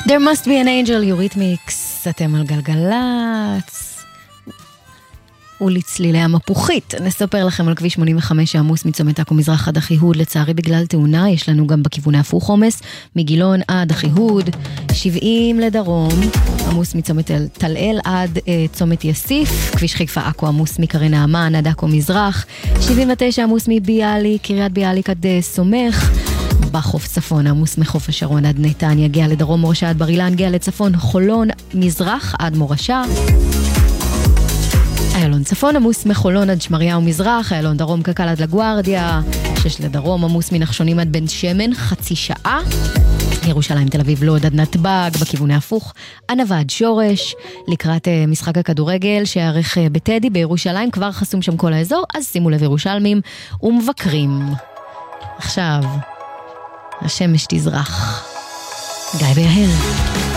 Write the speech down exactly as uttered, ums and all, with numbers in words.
There must be an angel, יוריתמיקס, אתם על גלגלץ. ולצלילי המפוחית, נספר לכם על כביש שמונים וחמש העמוס מצומת עכו מזרח עד אחיהוד, לצערי בגלל תאונה, יש לנו גם בכיוון ההפוך עומס, מגילון עד אחיהוד, שבעים לדרום, עמוס מצומת תל-אל עד אה, צומת יסיף, כביש חיפה עכו עמוס מקרן האמן עד עכו מזרח, שבעים ותשע עמוס מביאלי, קריית ביאליק עד אה, סומך, בחוף צפון עמוס מחוף השרון עד נתניה, יגיע לדרום מורשה עד בר אילן, יגיע לצפון חולון מזרח עד מורשה, איילון צפון עמוס מחולון עד שמריהו מזרח, איילון דרום קקל עד לגוארדיה, שש לדרום עמוס מנחשונים עד בן שמן, חצי שעה, ירושלים תל אביב לוד עד נתב"ג, בכיוון ההפוך, ענבה עד שורש, לקראת uh, משחק הכדורגל שיערך uh, בטדי בירושלים, כבר חסום שם כל האזור, אז שימו לב ירושלמים ומבקרים. עכשיו, השמש תזרח. גיא ביהל.